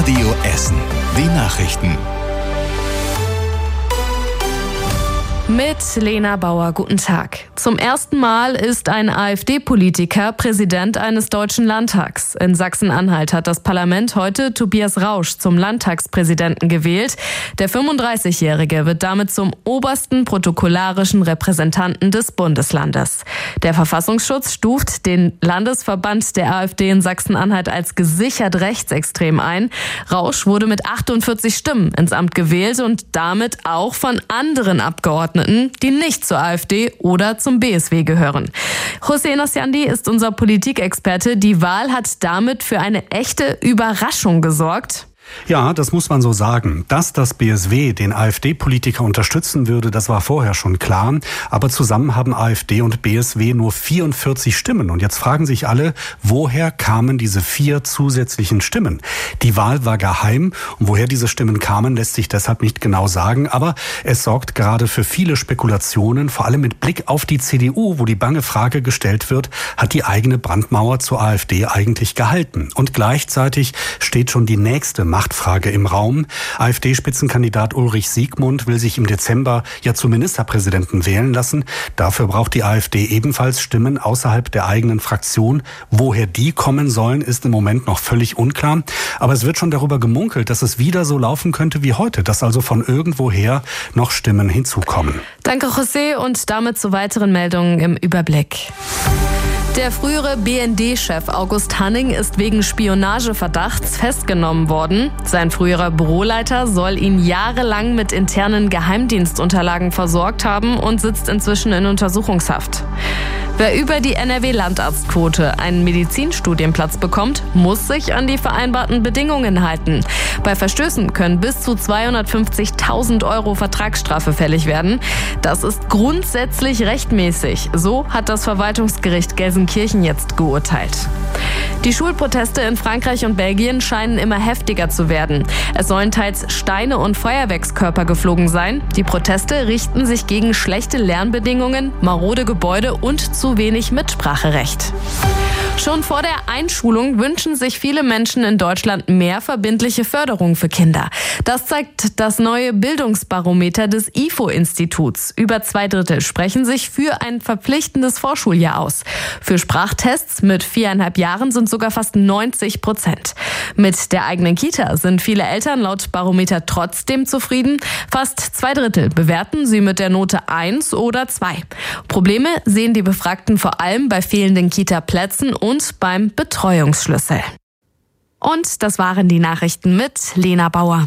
Radio Essen. Die Nachrichten. Mit Lena Bauer, guten Tag. Zum ersten Mal ist ein AfD-Politiker Präsident eines deutschen Landtags. In Sachsen-Anhalt hat das Parlament heute Tobias Rausch zum Landtagspräsidenten gewählt. Der 35-Jährige wird damit zum obersten protokollarischen Repräsentanten des Bundeslandes. Der Verfassungsschutz stuft den Landesverband der AfD in Sachsen-Anhalt als gesichert rechtsextrem ein. Rausch wurde mit 48 Stimmen ins Amt gewählt und damit auch von anderen Abgeordneten, die nicht zur AfD oder zum BSW gehören. Hussein Osyandi ist unser Politikexperte. Die Wahl hat damit für eine echte Überraschung gesorgt. Ja, das muss man so sagen. Dass das BSW den AfD-Politiker unterstützen würde, das war vorher schon klar. Aber zusammen haben AfD und BSW nur 44 Stimmen. Und jetzt fragen sich alle, woher kamen diese 4 zusätzlichen Stimmen? Die Wahl war geheim. Und woher diese Stimmen kamen, lässt sich deshalb nicht genau sagen. Aber es sorgt gerade für viele Spekulationen, vor allem mit Blick auf die CDU, wo die bange Frage gestellt wird, hat die eigene Brandmauer zur AfD eigentlich gehalten? Und gleichzeitig steht schon die nächste Machtfrage im Raum. AfD-Spitzenkandidat Ulrich Siegmund will sich im Dezember ja zum Ministerpräsidenten wählen lassen. Dafür braucht die AfD ebenfalls Stimmen außerhalb der eigenen Fraktion. Woher die kommen sollen, ist im Moment noch völlig unklar. Aber es wird schon darüber gemunkelt, dass es wieder so laufen könnte wie heute, dass also von irgendwoher noch Stimmen hinzukommen. Danke, José, und damit zu weiteren Meldungen im Überblick. Der frühere BND-Chef August Hanning ist wegen Spionageverdachts festgenommen worden. Sein früherer Büroleiter soll ihn jahrelang mit internen Geheimdienstunterlagen versorgt haben und sitzt inzwischen in Untersuchungshaft. Wer über die NRW-Landarztquote einen Medizinstudienplatz bekommt, muss sich an die vereinbarten Bedingungen halten. Bei Verstößen können bis zu 250.000 € Vertragsstrafe fällig werden. Das ist grundsätzlich rechtmäßig. So hat das Verwaltungsgericht Gelsenkirchen jetzt geurteilt. Die Schulproteste in Frankreich und Belgien scheinen immer heftiger zu werden. Es sollen teils Steine und Feuerwerkskörper geflogen sein. Die Proteste richten sich gegen schlechte Lernbedingungen, marode Gebäude und zu wenig Mitspracherecht. Schon vor der Einschulung wünschen sich viele Menschen in Deutschland mehr verbindliche Förderung für Kinder. Das zeigt das neue Bildungsbarometer des IFO-Instituts. Über 2/3 sprechen sich für ein verpflichtendes Vorschuljahr aus. Für Sprachtests mit 4,5 Jahren sind sogar fast 90%. Mit der eigenen Kita sind viele Eltern laut Barometer trotzdem zufrieden. Fast 2/3 bewerten sie mit der Note 1 oder 2. Probleme sehen die Befragten vor allem bei fehlenden Kita-Plätzen und beim Betreuungsschlüssel. Und das waren die Nachrichten mit Lena Bauer.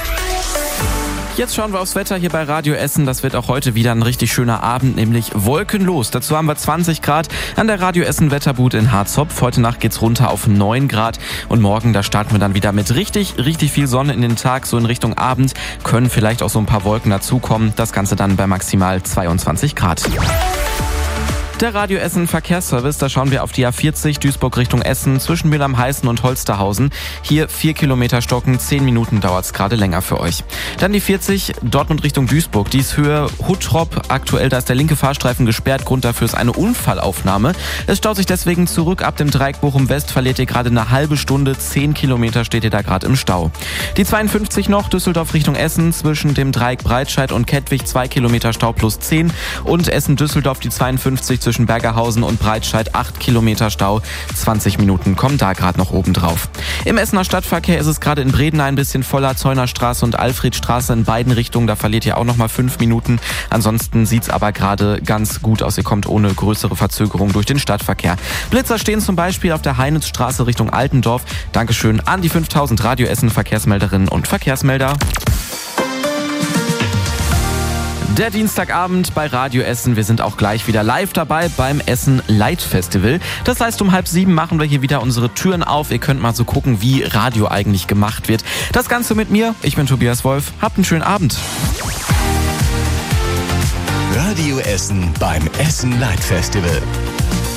Jetzt schauen wir aufs Wetter hier bei Radio Essen. Das wird auch heute wieder ein richtig schöner Abend, nämlich wolkenlos. Dazu haben wir 20 Grad an der Radio Essen Wetterbude in Harzopf. Heute Nacht geht's runter auf 9 Grad. Und morgen, da starten wir dann wieder mit richtig viel Sonne in den Tag. So in Richtung Abend können vielleicht auch so ein paar Wolken dazukommen. Das Ganze dann bei maximal 22 Grad. Der Radio Essen Verkehrsservice, da schauen wir auf die A40 Duisburg Richtung Essen zwischen Mühlheim-Heißen und Holsterhausen. Hier 4 Kilometer stocken, 10 Minuten dauert es gerade länger für euch. Dann die 40 Dortmund Richtung Duisburg, die ist Höhe Huttrop. Aktuell, da ist der linke Fahrstreifen gesperrt, Grund dafür ist eine Unfallaufnahme. Es staut sich deswegen zurück, ab dem Dreieck Bochum West verliert ihr gerade eine halbe Stunde, 10 Kilometer steht ihr da gerade im Stau. Die 52 noch, Düsseldorf Richtung Essen zwischen dem Dreieck Breitscheid und Kettwig 2 Kilometer Stau plus 10 und Essen-Düsseldorf die 52 zwischen Bergerhausen und Breitscheid 8 Kilometer Stau, 20 Minuten kommen da gerade noch oben drauf. Im Essener Stadtverkehr ist es gerade in Bredeney ein bisschen voller, Zeunerstraße und Alfredstraße in beiden Richtungen, da verliert ihr auch noch mal 5 Minuten. Ansonsten sieht's aber gerade ganz gut aus, ihr kommt ohne größere Verzögerung durch den Stadtverkehr. Blitzer stehen zum Beispiel auf der Heinitzstraße Richtung Altendorf. Dankeschön an die 5000 Radio Essen Verkehrsmelderinnen und Verkehrsmelder. Der Dienstagabend bei Radio Essen. Wir sind auch gleich wieder live dabei beim Essen Light Festival. Das heißt, um 6:30 machen wir hier wieder unsere Türen auf. Ihr könnt mal so gucken, wie Radio eigentlich gemacht wird. Das Ganze mit mir. Ich bin Tobias Wolf. Habt einen schönen Abend. Radio Essen beim Essen Light Festival.